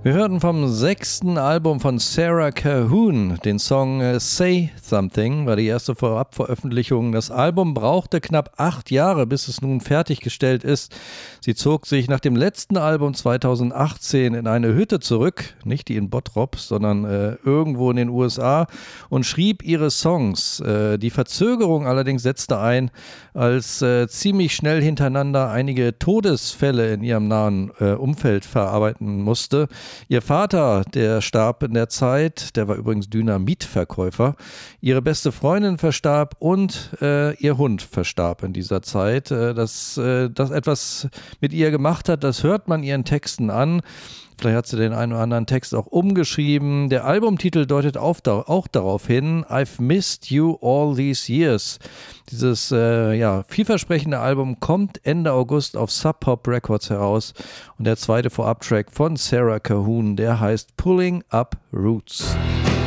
Wir hörten vom 6. Album von Sarah Calhoun den Song Say Something, war die erste Vorabveröffentlichung. Das Album brauchte knapp 8 Jahre, bis es nun fertiggestellt ist. Sie zog sich nach dem letzten Album 2018 in eine Hütte zurück, nicht die in Bottrop, sondern irgendwo in den USA, und schrieb ihre Songs. Die Verzögerung allerdings setzte ein, als ziemlich schnell hintereinander einige Todesfälle in ihrem nahen Umfeld verarbeiten musste. Ihr Vater, der starb in der Zeit, der war übrigens Dynamitverkäufer. Ihre beste Freundin verstarb und ihr Hund verstarb in dieser Zeit. Dass das etwas mit ihr gemacht hat, das hört man ihren Texten an. Vielleicht hat sie den einen oder anderen Text auch umgeschrieben. Der Albumtitel deutet auch darauf hin, I've missed you all these years. Dieses vielversprechende Album kommt Ende August auf Sub Pop Records heraus. Und der zweite Vorabtrack von Sarah Calhoun, der heißt Pulling Up Roots.